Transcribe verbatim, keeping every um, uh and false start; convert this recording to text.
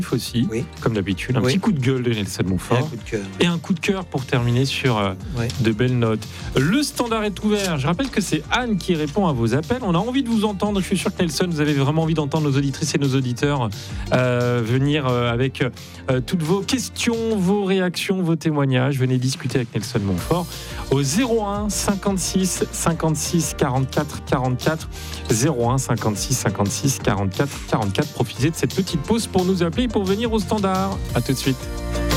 aussi, Oui. comme d'habitude, un Oui. petit coup de gueule de Nelson Et un Montfort coup de cœur. et un coup de cœur pour terminer sur euh, Ouais. de belles notes. Le standard est ouvert. Je rappelle que c'est Anne qui répond à vos appels. On a envie de vous entendre. Je suis sûr que Nelson, vous avez vraiment envie d'entendre nos auditrices et nos auditeurs euh, venir euh, avec euh, toutes vos questions, vos réactions, vos témoignages. Venez discuter avec Nelson Montfort au zéro un cinquante-six cinquante-six quarante-quatre quarante-quatre zéro un cinquante-six cinquante-six quarante-quatre quarante-quatre. Profitez de cette petite pause pour nous appeler et pour venir au standard. À tout de suite.